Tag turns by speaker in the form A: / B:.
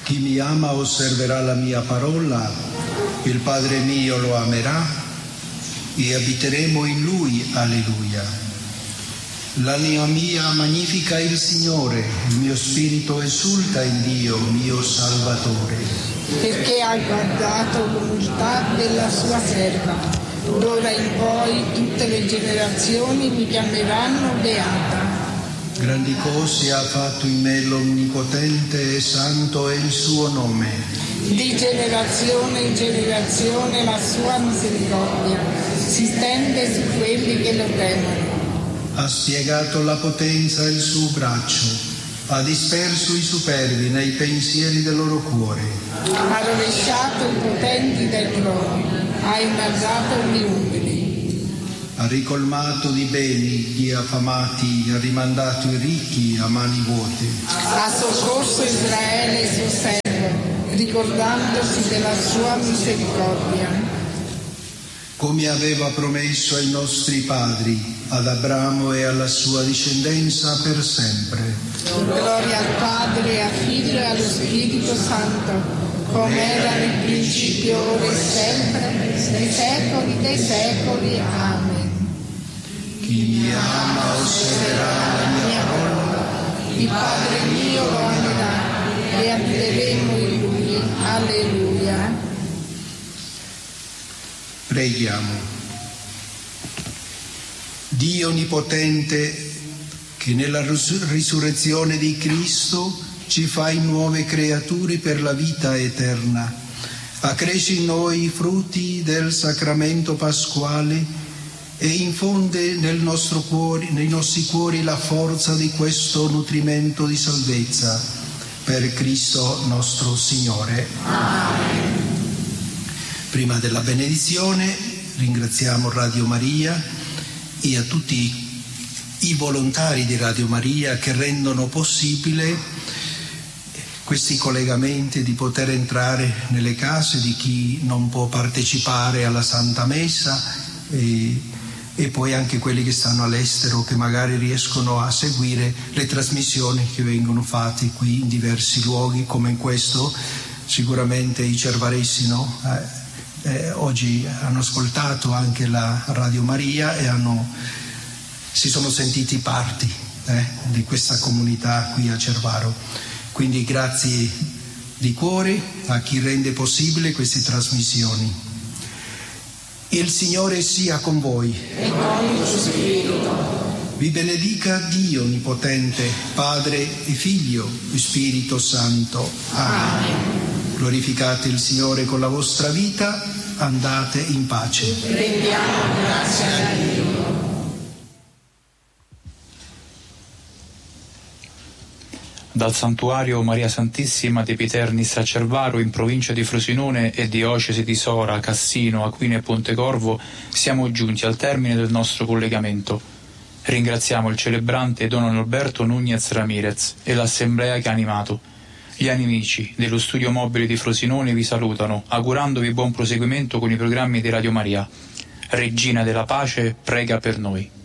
A: Chi mi ama osserverà la mia parola, il Padre mio lo amerà e abiteremo in lui. Alleluia. L'anima mia magnifica il Signore, il mio spirito esulta in Dio, mio Salvatore.
B: Perché ha guardato l'umiltà della sua serva. D'ora in poi tutte le generazioni mi chiameranno beata.
A: Grandi cose ha fatto in me l'Onnipotente e santo è il suo nome.
B: Di generazione in generazione la sua misericordia si stende su quelli che lo temono.
A: Ha spiegato la potenza del suo braccio, ha disperso i superbi nei pensieri del loro cuore.
B: Ha rovesciato i potenti dai troni, ha innalzato gli umili.
A: Ha ricolmato di beni gli affamati, ha rimandato i ricchi a mani vuote.
B: Ha soccorso Israele suo servo, ricordandosi della sua misericordia.
A: Come aveva promesso ai nostri padri, ad Abramo e alla sua discendenza per sempre.
B: Gloria al Padre, al Figlio e allo Spirito Santo, come era nel principio, ora e sempre, nei secoli dei secoli. Amen.
A: Chi mi ama osserverà la mia parola,
B: Il Padre mio lo amerà e abiteremo in lui. Alleluia.
A: Preghiamo. Dio Onnipotente, che nella risurrezione di Cristo ci fai nuove creature per la vita eterna, accresci in noi i frutti del sacramento pasquale e infonde nei nostri cuori la forza di questo nutrimento di salvezza. Per Cristo nostro Signore. Amen. Prima della benedizione ringraziamo Radio Maria e a tutti i volontari di Radio Maria che rendono possibile questi collegamenti, di poter entrare nelle case di chi non può partecipare alla Santa Messa e poi anche quelli che stanno all'estero che magari riescono a seguire le trasmissioni che vengono fatte qui in diversi luoghi come in questo. Sicuramente i cervaresi, no? Oggi hanno ascoltato anche la Radio Maria e si sono sentiti parti di questa comunità qui a Cervaro. Quindi grazie di cuore a chi rende possibile queste trasmissioni. Il Signore sia con voi.
B: E con il suo spirito.
A: Vi benedica Dio Onnipotente, Padre e Figlio e Spirito Santo. Amen. Glorificate il Signore con la vostra vita, andate in pace.
B: Rendiamo grazie a Dio.
C: Dal Santuario Maria Santissima di Piternis a Cervaro, in provincia di Frosinone e diocesi di Sora, Cassino, Aquino e Pontecorvo, siamo giunti al termine del nostro collegamento. Ringraziamo il celebrante Don Alberto Núñez Ramírez e l'assemblea che ha animato. Gli amici dello studio mobile di Frosinone vi salutano, augurandovi buon proseguimento con i programmi di Radio Maria. Regina della Pace, prega per noi.